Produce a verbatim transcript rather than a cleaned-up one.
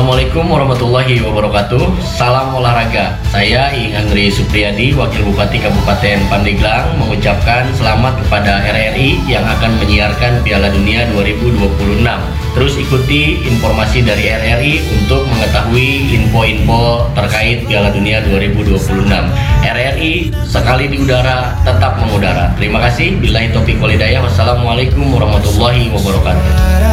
Assalamualaikum warahmatullahi wabarakatuh. Salam olahraga. Saya Iing Andri Supriyadi, Wakil Bupati Kabupaten Pandeglang, mengucapkan selamat kepada R R I yang akan menyiarkan Piala Dunia dua ribu dua puluh enam. Terus ikuti informasi dari R R I untuk mengetahui info-info terkait Piala Dunia dua ribu dua puluh enam. R R I sekali di udara tetap mengudara. Terima kasih. Billahi taufiq wal hidayah. Wassalamualaikum warahmatullahi wabarakatuh.